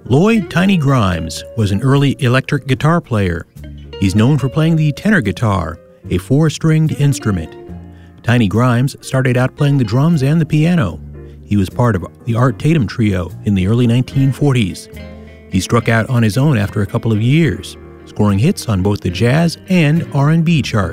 Lloyd Tiny Grimes was an early electric guitar player. He's known for playing the tenor guitar, a four-stringed instrument. Tiny Grimes started out playing the drums and the piano. He was part of the Art Tatum Trio in the early 1940s. He struck out on his own after a couple of years, scoring hits on both the jazz and R&B charts.